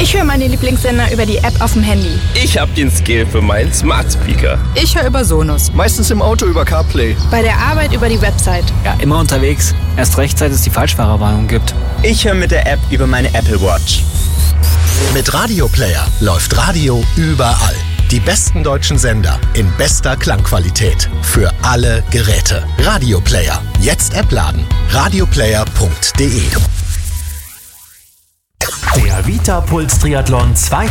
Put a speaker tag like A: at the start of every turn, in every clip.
A: Ich höre meine Lieblingssender über die App auf dem Handy.
B: Ich habe den Skill für meinen Smart Speaker.
C: Ich höre über Sonos.
D: Meistens im Auto über CarPlay.
A: Bei der Arbeit über die Website.
E: Ja, immer unterwegs. Erst recht, seit es die Falschfahrerwarnung gibt.
F: Ich höre mit der App über meine Apple Watch.
G: Mit Radio Player läuft Radio überall. Die besten deutschen Sender in bester Klangqualität. Für alle Geräte. Radio Player. Jetzt App laden. radioplayer.de.
H: Der Vita-Puls Triathlon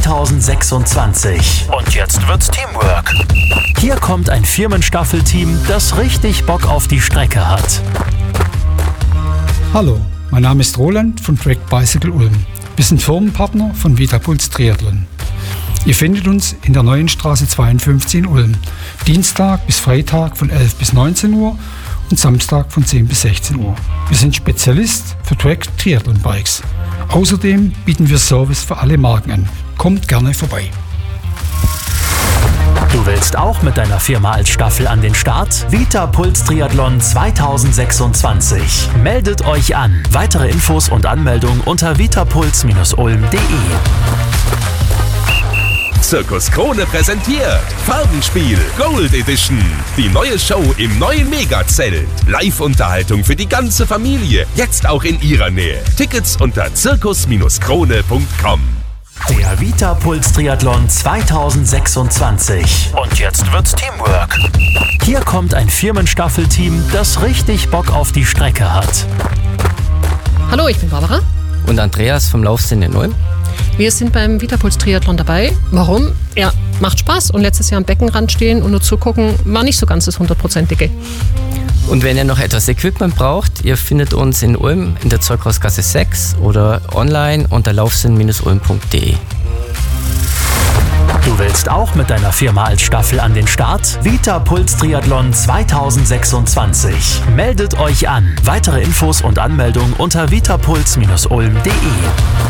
H: 2026. Und jetzt wird's Teamwork. Hier kommt ein Firmenstaffelteam, das richtig Bock auf die Strecke hat.
I: Hallo, mein Name ist Roland von Track Bicycle Ulm. Wir sind Firmenpartner von Vita-Puls Triathlon. Ihr findet uns in der Neuen Straße 52 in Ulm. Dienstag bis Freitag von 11 bis 19 Uhr und Samstag von 10 bis 16 Uhr. Wir sind Spezialist für Track Triathlon Bikes. Außerdem bieten wir Service für alle Marken an. Kommt gerne vorbei.
H: Du willst auch mit deiner Firma als Staffel an den Start? Vita-Puls Triathlon 2026. Meldet euch an. Weitere Infos und Anmeldung unter vitapuls-ulm.de.
B: Zirkus Krone präsentiert Farbenspiel Gold Edition. Die neue Show im neuen Megazelt. Live-Unterhaltung für die ganze Familie. Jetzt auch in ihrer Nähe. Tickets unter zirkus-krone.com.
H: Der Vita-Puls Triathlon 2026. Und jetzt wird's Teamwork. Hier kommt ein Firmenstaffelteam, das richtig Bock auf die Strecke hat.
J: Hallo, ich bin Barbara.
K: Und Andreas vom Laufsinn in Ulm.
J: Wir sind beim Vita-Puls Triathlon dabei. Warum? Ja, macht Spaß. Und letztes Jahr am Beckenrand stehen und nur zugucken, war nicht so ganz das 100%ige.
K: Und wenn ihr noch etwas Equipment braucht, ihr findet uns in Ulm in der Zollhausgasse 6 oder online unter laufsinn-ulm.de.
H: Du willst auch mit deiner Firma als Staffel an den Start? Vita-Puls Triathlon 2026. Meldet euch an. Weitere Infos und Anmeldung unter vitapuls-ulm.de.